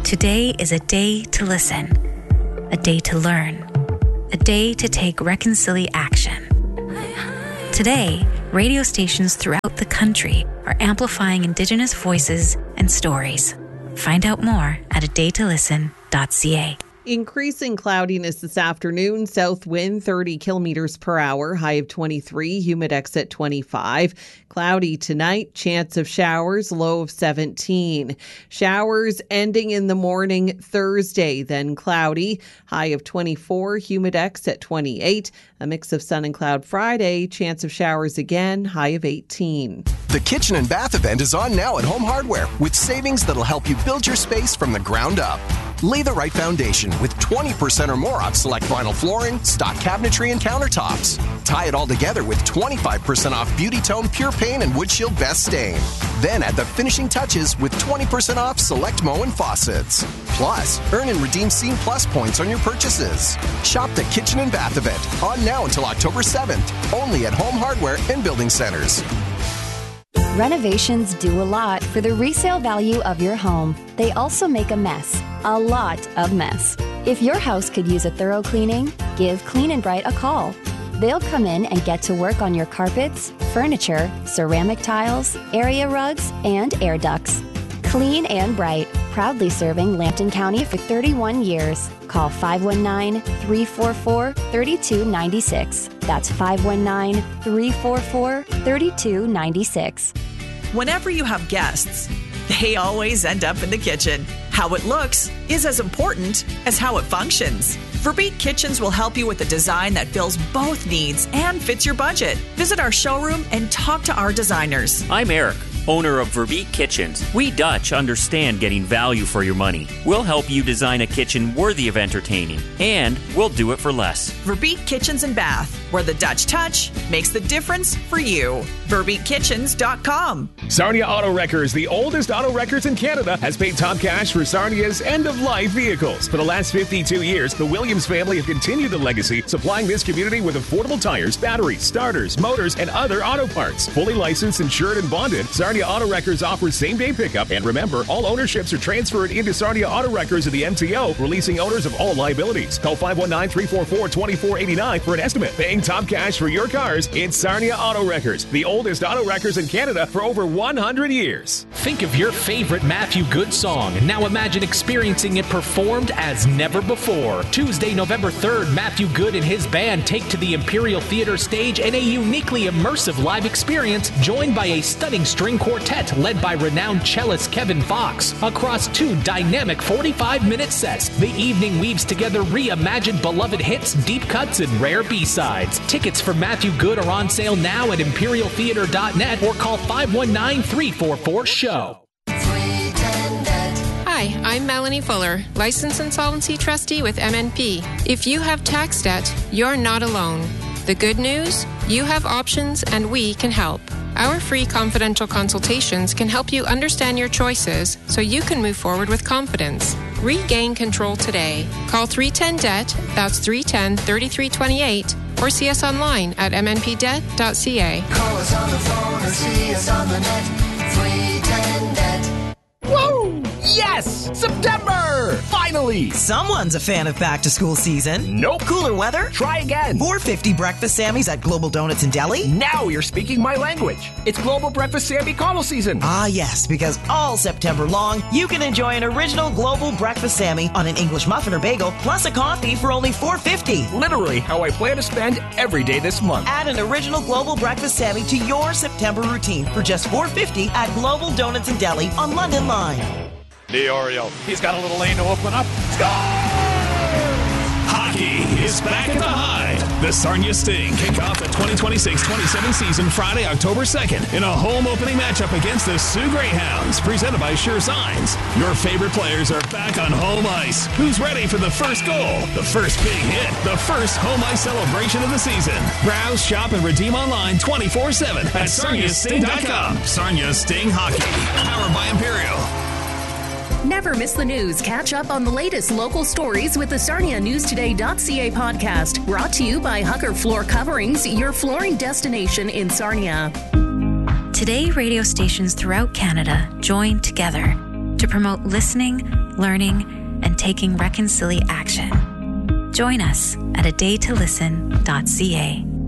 Today is a day to listen, a day to learn, a day to take reconciliation action. Today, radio stations throughout the country are amplifying Indigenous voices and stories. Find out more at adaytolisten.ca. Increasing cloudiness this afternoon. South wind 30 kilometers per hour, high of 23, humidex at 25. Cloudy tonight, chance of showers, low of 17. Showers ending in the morning Thursday, then cloudy, high of 24, humidex at 28. A mix of sun and cloud Friday, chance of showers again, high of 18. The Kitchen and Bath event is on now at Home Hardware with savings that'll help you build your space from the ground up. Lay the right foundation with 20% or more off select vinyl flooring, stock cabinetry, and countertops. Tie it all together with 25% off Beauty Tone Pure Paint and Wood Shield Best Stain. Then add the finishing touches with 20% off select Moen faucets. Plus, earn and redeem Scene Plus points on your purchases. Shop the Kitchen and Bath event on now until October 7th, only at Home Hardware and Building Centers. Renovations do a lot for the resale value of your home. They also make a mess, a lot of mess. If your house could use a thorough cleaning, give Clean and Bright a call. They'll come in and get to work on your carpets, furniture, ceramic tiles, area rugs, and air ducts. Clean and Bright, proudly serving Lambton County for 31 years. Call 519-344-3296. That's 519-344-3296. Whenever you have guests, they always end up in the kitchen. How it looks is as important as how it functions. Verbeek Kitchens will help you with a design that fills both needs and fits your budget. Visit our showroom and talk to our designers. I'm Eric, owner of Verbeek Kitchens. We Dutch understand getting value for your money. We'll help you design a kitchen worthy of entertaining, and we'll do it for less. Verbeek Kitchens and Bath, where the Dutch touch makes the difference for you. VerbeekKitchens.com. Sarnia Auto Wreckers, the oldest auto wreckers in Canada, has paid top cash for Sarnia's end-of-life vehicles. For the last 52 years, the Williams family have continued the legacy, supplying this community with affordable tires, batteries, starters, motors, and other auto parts. Fully licensed, insured, and bonded, Sarnia Auto Wreckers offers same-day pickup. And remember, all ownerships are transferred into Sarnia Auto Wreckers of the MTO, releasing owners of all liabilities. Call 519-344-2489 for an estimate. Paying top cash for your cars, it's Sarnia Auto Wreckers, the oldest auto wreckers in Canada for over 100 years. Think of your favorite Matthew Good song, and now imagine experiencing it performed as never before. Tuesday, November 3rd, Matthew Good and his band take to the Imperial Theater stage in a uniquely immersive live experience, joined by a stunning string quartet led by renowned cellist Kevin Fox. Across 2 dynamic 45-minute sets, the evening weaves together reimagined beloved hits, deep cuts, and rare B-sides. Tickets for Matthew Good are on sale now at imperialtheater.net or call 519-344-SHOW. Hi, I'm Melanie Fuller, Licensed Insolvency Trustee with MNP. If you have tax debt, you're not alone. The good news? You have options and we can help. Our free confidential consultations can help you understand your choices so you can move forward with confidence. Regain control today. Call 310-DEBT, that's 310-3328, or see us online at mnpdebt.ca. Call us on the phone or see us on the net. 310-DEBT. Woo! Yes! September! Finally! Someone's a fan of back-to-school season. Nope. Cooler weather? Try again. $4.50 breakfast Sammys at Global Donuts in Delhi? Now you're speaking my language. It's Global Breakfast Sammy Connell season. Ah, yes, because all September long, you can enjoy an original Global Breakfast Sammy on an English muffin or bagel, plus a coffee for only $4.50. Literally how I plan to spend every day this month. Add an original Global Breakfast Sammy to your September routine for just $4.50 at Global Donuts in Delhi on London Line. Diorio, he's got a little lane to open up. Score! Hockey is back at the High. The Sarnia Sting kick off the 2026-27 season Friday, October 2nd in a home opening matchup against the Sioux Greyhounds, presented by Sure Signs. Your favorite players are back on home ice. Who's ready for the first goal, the first big hit, the first home ice celebration of the season? Browse, shop, and redeem online 24/7 at sarniasting.com. Sarnia Sting Hockey, powered by Imperial. Never miss the news. Catch up on the latest local stories with the SarniaNewsToday.ca podcast. Brought to you by Hucker Floor Coverings, your flooring destination in Sarnia. Today, radio stations throughout Canada join together to promote listening, learning, and taking reconciliation action. Join us at adaytolisten.ca.